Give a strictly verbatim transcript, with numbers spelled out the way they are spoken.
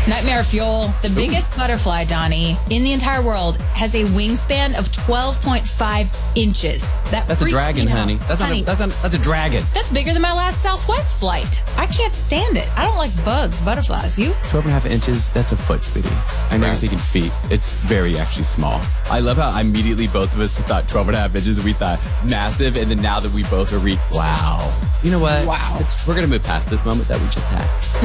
Nightmare Fuel, the biggest butterfly, Donnie, in the entire world, has a wingspan of twelve point five inches. That That's a freaks dragon, me out. honey. That's honey, not. A, that's not. That's a dragon. that's bigger than my last Southwest flight. I can't stand it. I don't like bugs, butterflies. You? twelve and a half inches. That's a foot, sweetie. I know you're thinking feet. It's very actually small. I love how immediately both of us thought twelve and a half inches. And we thought massive, and then now that we both are re, wow. You know what? Wow. It's, we're gonna move past this moment that we just had.